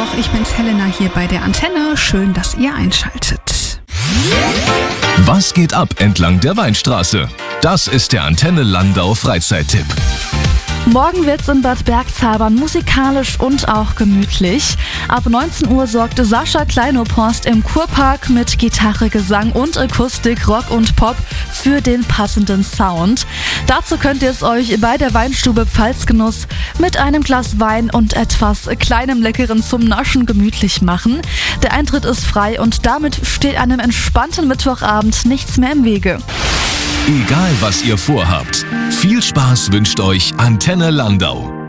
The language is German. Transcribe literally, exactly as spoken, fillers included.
ich bin's Helena hier bei der Antenne. Schön, dass ihr einschaltet. Was geht ab entlang der Weinstraße? Das ist der Antenne Landau Freizeittipp. Morgen wird's in Bad Bergzabern musikalisch und auch gemütlich. Ab neunzehn Uhr sorgte Sascha Kleinoporst im Kurpark mit Gitarre, Gesang und Akustik, Rock und Pop für den passenden Sound. Dazu könnt ihr es euch bei der Weinstube Pfalzgenuss mit einem Glas Wein und etwas kleinem Leckeren zum Naschen gemütlich machen. Der Eintritt ist frei und damit steht einem entspannten Mittwochabend nichts mehr im Wege. Egal was ihr vorhabt, viel Spaß wünscht euch Antenne Landau.